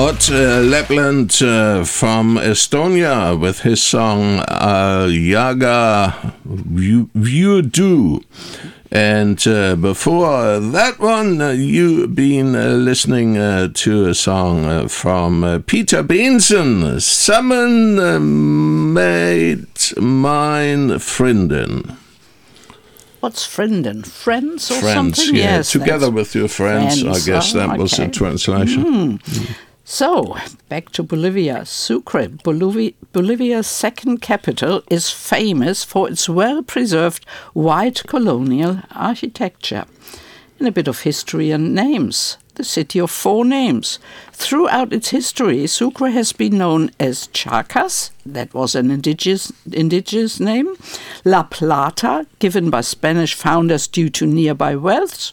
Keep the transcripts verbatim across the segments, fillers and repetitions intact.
What uh, Lapland uh, from Estonia with his song uh, Jaga Vuodu. And uh, before that one, uh, you've been uh, listening uh, to a song uh, from uh, Peter Benson, Sammen uh, med min Frienden. What's frienden? Friends or friends, something? Yeah. Yes, together with your friends, friends. I guess oh, that okay. was the translation. Mm. Mm. So, back to Bolivia. Sucre, Bolivia, Bolivia's second capital, is famous for its well-preserved white colonial architecture. And a bit of history and names. The city of four names. Throughout its history, Sucre has been known as Charcas, that was an indigenous, indigenous name, La Plata, given by Spanish founders due to nearby wealth,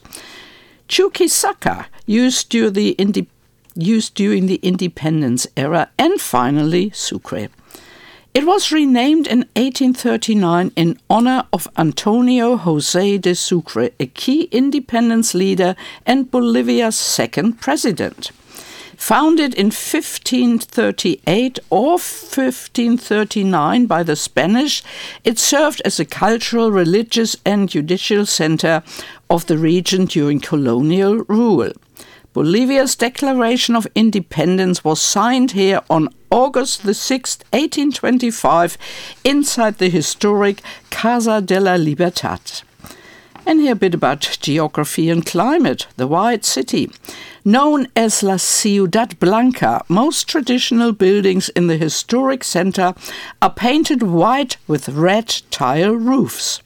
Chuquisaca, used during the, inde- used during the independence era, and finally Sucre. It was renamed in eighteen thirty-nine in honor of Antonio José de Sucre, a key independence leader and Bolivia's second president. Founded in fifteen thirty-eight or fifteen thirty-nine by the Spanish, it served as a cultural, religious and judicial center of the region during colonial rule. Bolivia's Declaration of Independence was signed here on August the sixth, eighteen twenty-five, inside the historic Casa de la Libertad. And here a bit about geography and climate. The White City. Known as La Ciudad Blanca, most traditional buildings in the historic center are painted white with red tile roofs.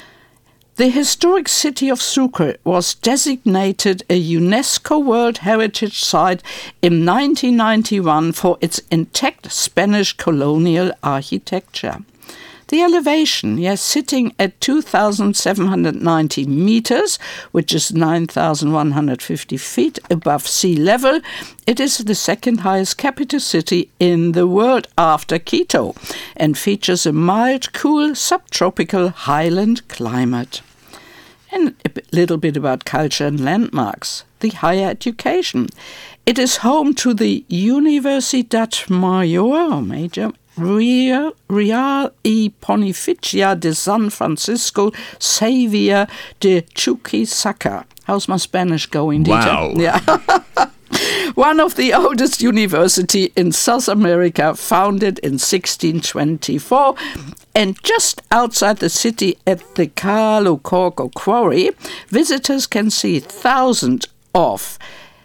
The historic city of Sucre was designated a UNESCO World Heritage Site in nineteen ninety-one for its intact Spanish colonial architecture. The elevation, yes, sitting at two thousand seven hundred ninety meters, which is nine thousand one hundred fifty feet above sea level, it is the second highest capital city in the world after Quito and features a mild, cool, subtropical highland climate. And a little bit about culture and landmarks. The higher education. It is home to the Universidad Mayor, or Major, Real, Real y Pontificia de San Francisco Xavier de Chuquisaca. How's my Spanish going, Dieter? Wow. Yeah. One of the oldest universities in South America, founded in sixteen twenty-four, and just outside the city at the Callucoco Quarry, visitors can see thousands of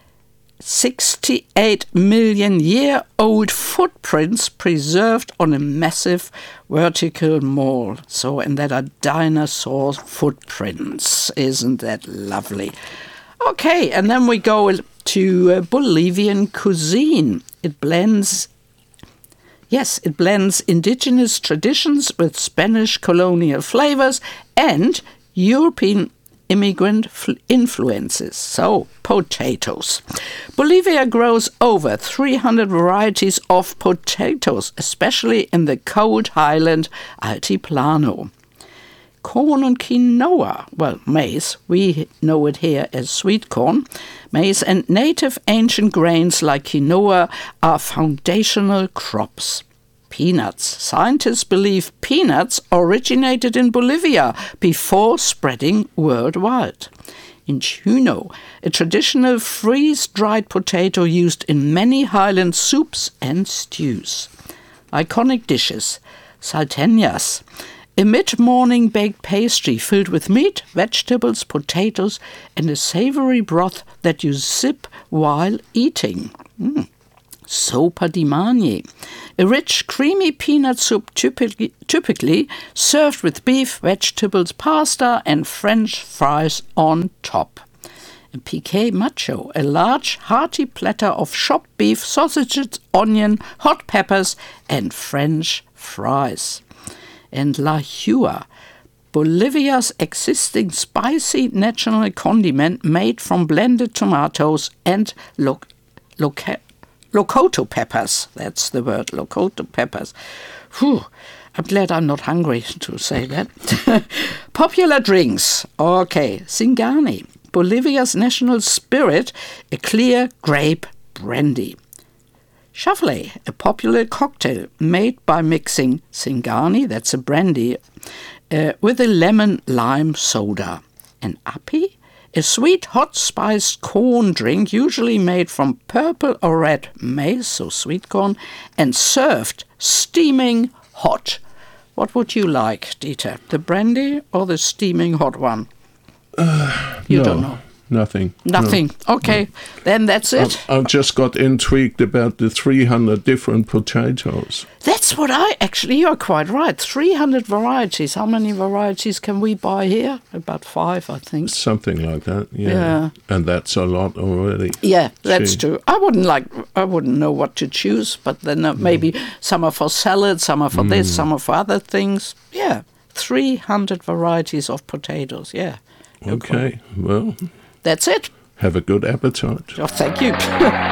sixty-eight million year old footprints preserved on a massive vertical mall. So, and that are dinosaur footprints. Isn't that lovely? Okay, and then we go to uh, Bolivian cuisine. It blends, yes, it blends indigenous traditions with Spanish colonial flavors and European immigrant influences. So, potatoes. Bolivia grows over three hundred varieties of potatoes, especially in the cold highland Altiplano. Corn and quinoa, well, maize, we know it here as sweet corn. Maize and native ancient grains like quinoa are foundational crops. Peanuts. Scientists believe peanuts originated in Bolivia before spreading worldwide. Inchuno, a traditional freeze-dried potato used in many highland soups and stews. Iconic dishes. Salteñas, a mid-morning baked pastry filled with meat, vegetables, potatoes, and a savory broth that you sip while eating. Mm. Sopa di mani, a rich, creamy peanut soup typically, typically served with beef, vegetables, pasta, and French fries on top. And piqué macho, a large, hearty platter of chopped beef, sausages, onion, hot peppers, and French fries. And la hua, Bolivia's existing spicy national condiment made from blended tomatoes and lo- loca- locoto peppers. That's the word, locoto peppers. Whew, I'm glad I'm not hungry to say that. Popular drinks. Okay, Singani, Bolivia's national spirit, a clear grape brandy. Shuffle, a popular cocktail made by mixing Zingani, that's a brandy, uh, with a lemon-lime soda. And Api, a sweet, hot-spiced corn drink usually made from purple or red maize, so sweet corn, and served steaming hot. What would you like, Dieter? The brandy or the steaming hot one? Uh, you no, don't know. Nothing. Nothing. No. Okay, no. Then that's it. I, I just got intrigued about the three hundred different potatoes. That's what I actually, you're quite right. three hundred varieties. How many varieties can we buy here? About five, I think. Something like that, yeah. yeah. And that's a lot already. Yeah, that's Gee. true. I wouldn't like, I wouldn't know what to choose, but then uh, maybe mm. some are for salad, some are for mm. this, some are for other things. Yeah, three hundred varieties of potatoes, yeah. Okay, well... That's it. Have a good appetite. Oh, thank you.